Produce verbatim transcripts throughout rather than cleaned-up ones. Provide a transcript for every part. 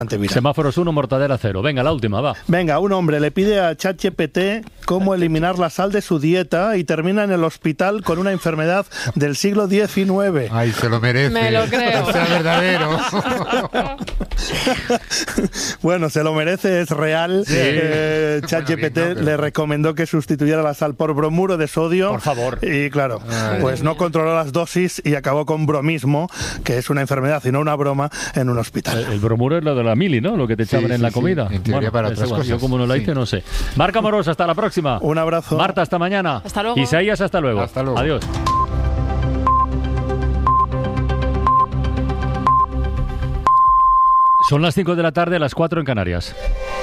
Semáforos uno, mortadela cero. Venga, la última, va. Venga, un hombre le pide a ChatGPT cómo eliminar la sal de su dieta y termina en el hospital con una enfermedad del siglo diecinueve. Ay, se lo merece. Me lo creo. O sea, verdadero. Bueno, se lo merece, es real. Sí. Eh, ChatGPT Bueno, bien, ¿no? le recomendó que sustituyera la sal por bromuro de sodio. Por favor. Y claro, Ay. pues no controló las dosis y acabó con bromismo, que es una enfermedad y no una broma, en un hospital. El, el bromuro es lo de la mili, ¿no? Lo que te echaban Sí, en sí, la sí. comida. En teoría para otras eso, cosas. Yo como no lo hice, Sí. no sé. Marc Amorós, hasta la próxima. Un abrazo. Marta, hasta mañana. Hasta luego. Isaías, hasta luego. Hasta luego. Adiós. Son las cinco de la tarde, las cuatro en Canarias.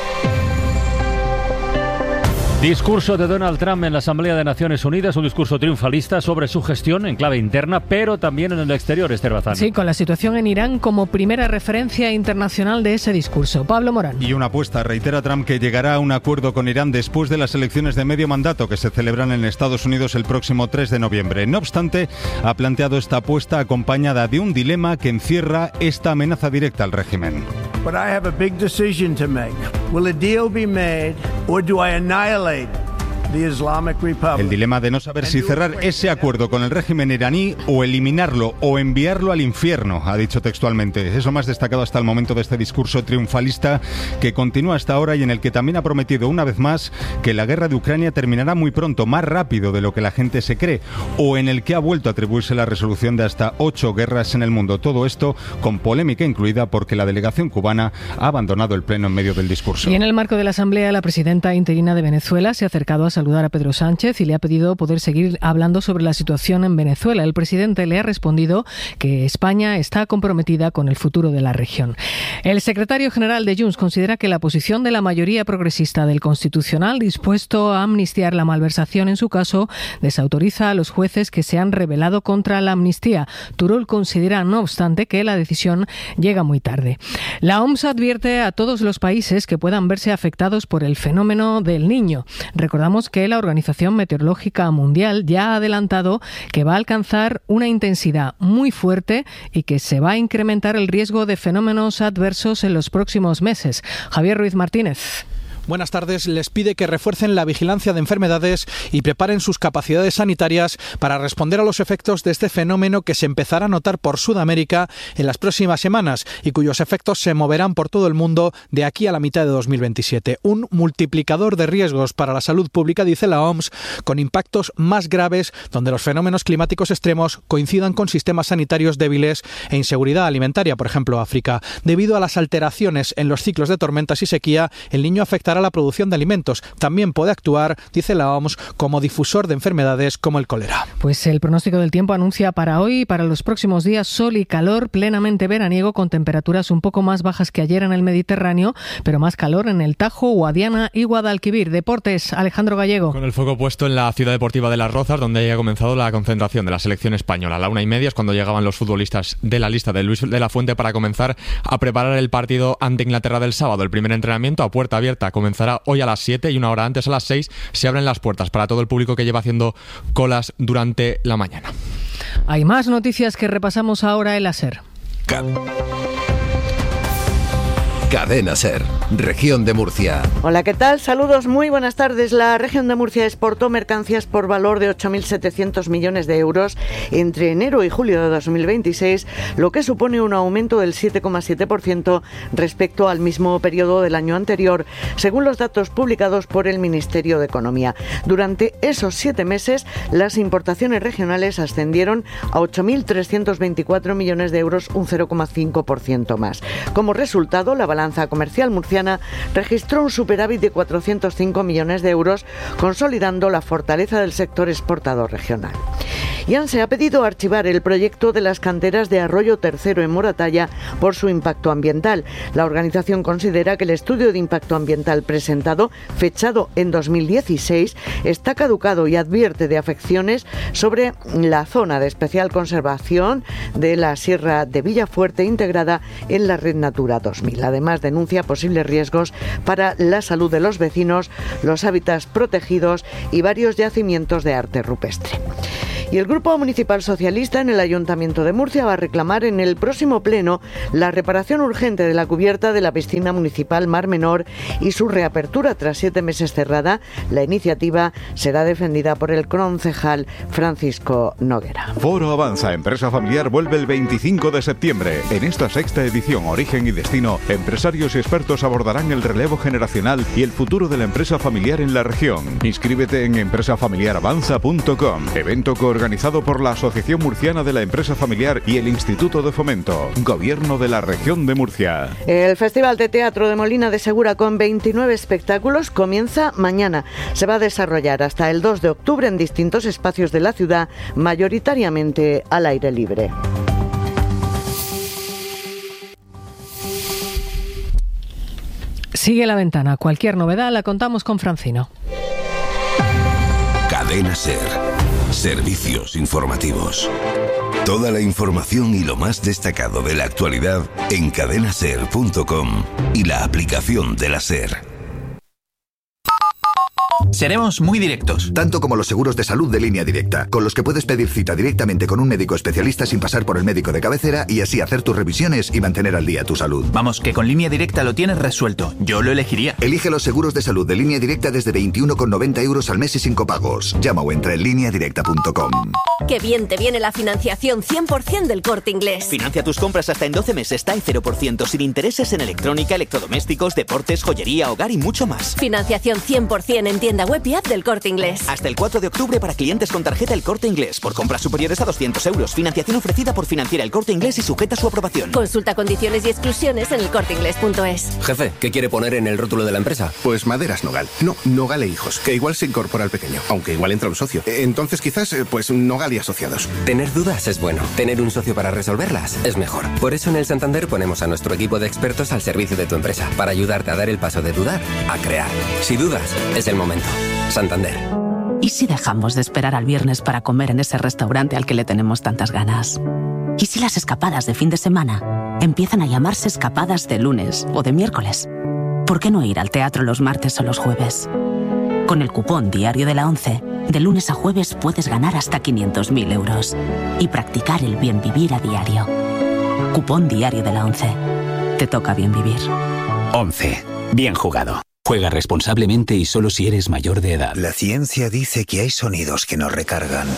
Discurso de Donald Trump en la Asamblea de Naciones Unidas, un discurso triunfalista sobre su gestión en clave interna, pero también en el exterior, Esther Bazán. Sí, con la situación en Irán como primera referencia internacional de ese discurso. Pablo Morán. Y una apuesta, reitera Trump que llegará a un acuerdo con Irán después de las elecciones de medio mandato que se celebran en Estados Unidos el próximo tres de noviembre. No obstante, ha planteado esta apuesta acompañada de un dilema que encierra esta amenaza directa al régimen. But I have a big decision to make. Will a deal be made or do I annihilate the Islamic Republic? El dilema de no saber si cerrar ese acuerdo con el régimen iraní o eliminarlo o enviarlo al infierno, ha dicho textualmente. Es lo más destacado hasta el momento de este discurso triunfalista que continúa hasta ahora y en el que también ha prometido una vez más que la guerra de Ucrania terminará muy pronto, más rápido de lo que la gente se cree, o en el que ha vuelto a atribuirse la resolución de hasta ocho guerras en el mundo. Todo esto con polémica incluida porque la delegación cubana ha abandonado el pleno en medio del discurso. Y en el marco de la Asamblea, la presidenta interina de Venezuela se ha acercado a saludar a Pedro Sánchez y le ha pedido poder seguir hablando sobre la situación en Venezuela. El presidente le ha respondido que España está comprometida con el futuro de la región. El secretario general de Junts considera que la posición de la mayoría progresista del Constitucional, dispuesto a amnistiar la malversación en su caso, desautoriza a los jueces que se han rebelado contra la amnistía. Turull considera, no obstante, que la decisión llega muy tarde. La O M S advierte a todos los países que puedan verse afectados por el fenómeno del Niño. Recordamos que la Organización Meteorológica Mundial ya ha adelantado que va a alcanzar una intensidad muy fuerte y que se va a incrementar el riesgo de fenómenos adversos en los próximos meses. Javier Ruiz Martínez. Buenas tardes. Les pide que refuercen la vigilancia de enfermedades y preparen sus capacidades sanitarias para responder a los efectos de este fenómeno que se empezará a notar por Sudamérica en las próximas semanas y cuyos efectos se moverán por todo el mundo de aquí a la mitad de dos mil veintisiete. Un multiplicador de riesgos para la salud pública, dice la O M S, con impactos más graves donde los fenómenos climáticos extremos coincidan con sistemas sanitarios débiles e inseguridad alimentaria, por ejemplo África. Debido a las alteraciones en los ciclos de tormentas y sequía, el Niño afectará la producción de alimentos. También puede actuar, dice la O M S, como difusor de enfermedades como el cólera. Pues el pronóstico del tiempo anuncia para hoy y para los próximos días sol y calor plenamente veraniego con temperaturas un poco más bajas que ayer en el Mediterráneo, pero más calor en el Tajo, Guadiana y Guadalquivir. Deportes, Alejandro Gallego. Con el foco puesto en la ciudad deportiva de Las Rozas, donde ya ha comenzado la concentración de la selección española. A la una y media es cuando llegaban los futbolistas de la lista de Luis de la Fuente para comenzar a preparar el partido ante Inglaterra del sábado. El primer entrenamiento a puerta abierta comenzará hoy a las siete y una hora antes, a las seis, se abren las puertas para todo el público que lleva haciendo colas durante la mañana. Hay más noticias que repasamos ahora en la SER. Cadena SER, Región de Murcia. Hola, ¿qué tal? Saludos, muy buenas tardes. La Región de Murcia exportó mercancías por valor de ocho mil setecientos millones de euros entre enero y julio de dos mil veintiséis, lo que supone un aumento del siete coma siete por ciento respecto al mismo periodo del año anterior, según los datos publicados por el Ministerio de Economía. Durante esos siete meses, las importaciones regionales ascendieron a ocho mil trescientos veinticuatro millones de euros, un cero coma cinco por ciento más. Como resultado, la balanza comercial murciana registró un superávit de cuatrocientos cinco millones de euros, consolidando la fortaleza del sector exportador regional. Y ANSE ha pedido archivar el proyecto de las canteras de Arroyo Tercero en Moratalla por su impacto ambiental. La organización considera que el estudio de impacto ambiental presentado, fechado en dos mil dieciséis, está caducado y advierte de afecciones sobre la zona de especial conservación de la Sierra de Villafuerte integrada en la Red Natura dos mil. Además, denuncia posibles riesgos para la salud de los vecinos, los hábitats protegidos y varios yacimientos de arte rupestre. Y el Grupo Municipal Socialista en el Ayuntamiento de Murcia va a reclamar en el próximo pleno la reparación urgente de la cubierta de la piscina municipal Mar Menor y su reapertura tras siete meses cerrada. La iniciativa será defendida por el concejal Francisco Noguera. Foro Avanza Empresa Familiar vuelve el veinticinco de septiembre. En esta sexta edición Origen y Destino, empresarios y expertos abordarán el relevo generacional y el futuro de la empresa familiar en la región. Inscríbete en empresa familiar avanza punto com, evento coorganizado por la Asociación Murciana de la Empresa Familiar y el Instituto de Fomento, Gobierno de la Región de Murcia. El Festival de Teatro de Molina de Segura, con veintinueve espectáculos, comienza mañana. Se va a desarrollar hasta el dos de octubre en distintos espacios de la ciudad, mayoritariamente al aire libre. Sigue La Ventana. Cualquier novedad la contamos con Francino. Cadena SER. Servicios informativos. Toda la información y lo más destacado de la actualidad en cadena ser punto com y la aplicación de la SER. Seremos muy directos. Tanto como los seguros de salud de Línea Directa, con los que puedes pedir cita directamente con un médico especialista sin pasar por el médico de cabecera y así hacer tus revisiones y mantener al día tu salud. Vamos, que con Línea Directa lo tienes resuelto. Yo lo elegiría. Elige los seguros de salud de Línea Directa desde veintiuno con noventa euros al mes y sin copagos. Llama o entra en línea directa punto com. Qué bien te viene la financiación cien por ciento del Corte Inglés. Financia tus compras hasta en doce meses, está en cero por ciento, sin intereses en electrónica, electrodomésticos, deportes, joyería, hogar y mucho más. Financiación cien por ciento en tienda web y app del Corte Inglés. Hasta el cuatro de octubre para clientes con tarjeta El Corte Inglés. Por compras superiores a doscientos euros. Financiación ofrecida por Financiera El Corte Inglés y sujeta a su aprobación. Consulta condiciones y exclusiones en el corte inglés punto es. Jefe, ¿qué quiere poner en el rótulo de la empresa? Pues Maderas Nogal. No, Nogal e Hijos, que igual se incorpora al pequeño, aunque igual entra un socio. Entonces quizás, pues Nogal y Asociados. Tener dudas es bueno. Tener un socio para resolverlas es mejor. Por eso en el Santander ponemos a nuestro equipo de expertos al servicio de tu empresa, para ayudarte a dar el paso de dudar a crear. Si dudas, es el momento. Santander. ¿Y si dejamos de esperar al viernes para comer en ese restaurante al que le tenemos tantas ganas? ¿Y si las escapadas de fin de semana empiezan a llamarse escapadas de lunes o de miércoles? ¿Por qué no ir al teatro los martes o los jueves? Con el cupón Diario de la ONCE, de lunes a jueves puedes ganar hasta quinientos mil euros y practicar el bien vivir a diario. Cupón Diario de la ONCE. Te toca bien vivir. ONCE. Bien jugado. Juega responsablemente y solo si eres mayor de edad. La ciencia dice que hay sonidos que nos recargan.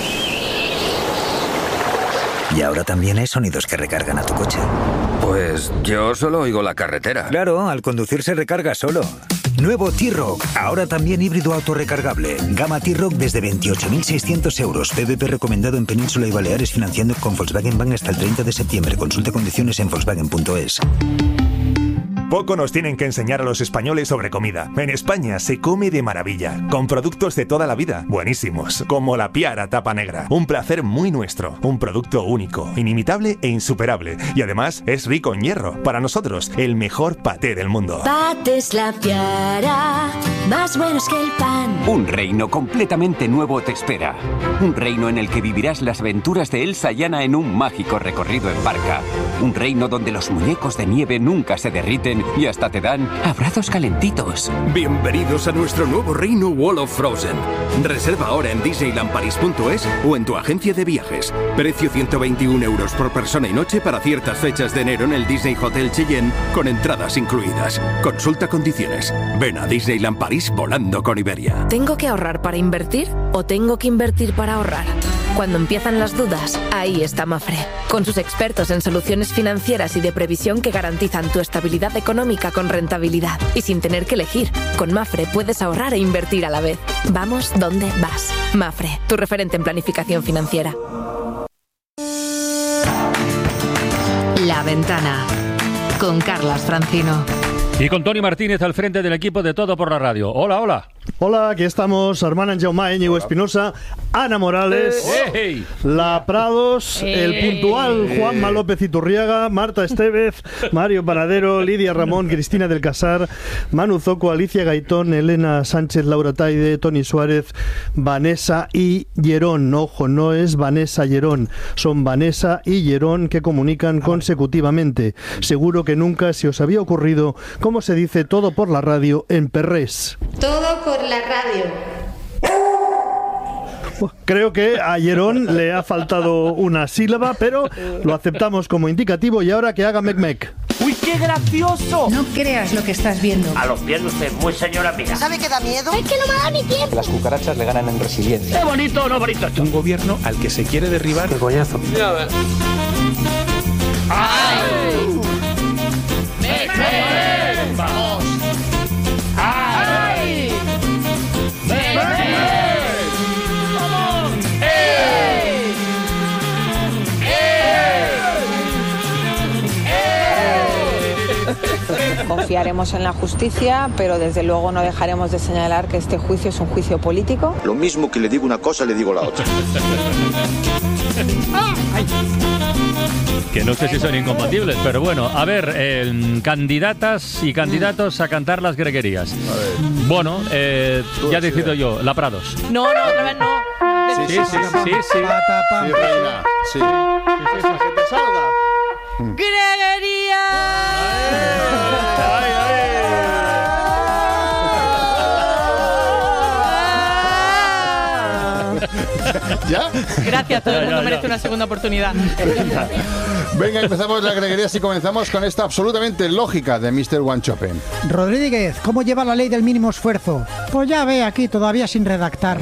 Y ahora también hay sonidos que recargan a tu coche. Pues yo solo oigo la carretera. Claro, al conducir se recarga solo. Nuevo T-Roc, ahora también híbrido autorrecargable. Gama T-Roc desde veintiocho mil seiscientos euros. P V P recomendado en Península y Baleares, financiando con Volkswagen Bank hasta el treinta de septiembre. Consulte condiciones en volkswagen punto es. Poco nos tienen que enseñar a los españoles sobre comida. En España se come de maravilla, con productos de toda la vida, buenísimos, como la Piara Tapa Negra. Un placer muy nuestro, un producto único, inimitable e insuperable. Y además es rico en hierro. Para nosotros, el mejor paté del mundo. Patés La Piara, más buenos que el pan. Un reino completamente nuevo te espera. Un reino en el que vivirás las aventuras de Elsa y Anna en un mágico recorrido en barca. Un reino donde los muñecos de nieve nunca se derriten y hasta te dan abrazos calentitos. Bienvenidos a nuestro nuevo reino Wall of Frozen. Reserva ahora en disneyland paris punto es o en tu agencia de viajes. Precio ciento veintiún euros por persona y noche para ciertas fechas de enero en el Disney Hotel Cheyenne, con entradas incluidas. Consulta condiciones. Ven a Disneyland París volando con Iberia. ¿Tengo que ahorrar para invertir o tengo que invertir para ahorrar? Cuando empiezan las dudas, ahí está Mafre, con sus expertos en soluciones financieras y de previsión que garantizan tu estabilidad económica con rentabilidad. Y sin tener que elegir, con Mafre puedes ahorrar e invertir a la vez. Vamos donde vas. Mafre, tu referente en planificación financiera. La Ventana, con Carlas Francino. Y con Toni Martínez al frente del equipo de Todo por la Radio. Hola, hola. Hola, aquí estamos, hermana Jaume, Íñigo Espinosa, Ana Morales, hey. La Prados, hey. El puntual Juanma López Iturriaga, Marta Estevez, Mario Panadero, Lidia Ramón, Cristina del Casar, Manu Zoco, Alicia Gaitón, Elena Sánchez, Laura Taide, Toni Suárez, Vanessa y Llerón. Ojo, no es Vanessa Llerón, son Vanessa y Llerón que comunican consecutivamente. Seguro que nunca se os había ocurrido cómo se dice todo por la radio en perrés. Todo por la radio. Creo que a Jerón le ha faltado una sílaba, pero lo aceptamos como indicativo y ahora que haga mec mec. ¡Uy, qué gracioso! No creas lo que estás viendo. A los pies usted, muy señora mía. ¿Sabe que da miedo? Es que no me da ni tiempo. Las cucarachas le ganan en resiliencia. ¡Qué bonito o no bonito esto! Un gobierno al que se quiere derribar. ¡Qué coñazo! Ya ves. ¡Ay! ¡Mec, mec! ¡Vamos! ¡Ay! ¡Mec, mec! ¡Vamos! ¡Eh! ¡Eh! Confiaremos en la justicia, pero desde luego no dejaremos de señalar que este juicio es un juicio político. Lo mismo que le digo una cosa, le digo la otra. Que no sé si son incompatibles, pero bueno, a ver, eh, candidatas y candidatos a cantar las greguerías. Bueno, eh, ya decido yo, La Prados. No, no, otra vez no. Sí, sí, sí, sí, sí. Sí, reina, sí. Que te salga. ¡Greguería! ¡Ay, ay! ¿Ya? Gracias, todo el Ya, mundo ya, merece ya. una segunda oportunidad. Venga, empezamos las greguerías y comenzamos con esta absolutamente lógica de mister Wanchopen. Rodríguez, ¿cómo lleva la ley del mínimo esfuerzo? Pues ya ve aquí, todavía sin redactar.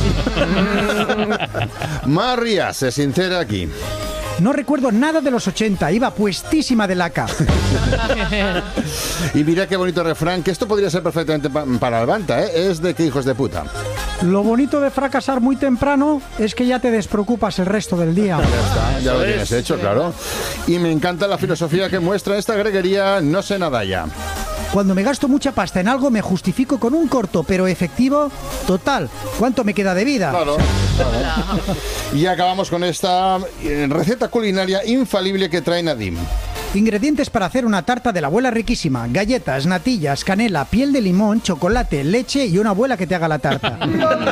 María se sincera aquí. No recuerdo nada de los ochenta, iba puestísima de laca. Y mira qué bonito refrán, que esto podría ser perfectamente pa- para Albanta, ¿eh? Es de que hijos de puta. Lo bonito de fracasar muy temprano es que ya te despreocupas el resto del día. Ya está, ya lo tienes hecho, claro. Y me encanta la filosofía que muestra esta greguería, no sé nada ya. Cuando me gasto mucha pasta en algo, me justifico con un corto pero efectivo. Total, ¿cuánto me queda de vida? Claro, claro. Y acabamos con esta eh, receta culinaria infalible que trae Nadim. Ingredientes para hacer una tarta de la abuela riquísima: galletas, natillas, canela, piel de limón, chocolate, leche y una abuela que te haga la tarta.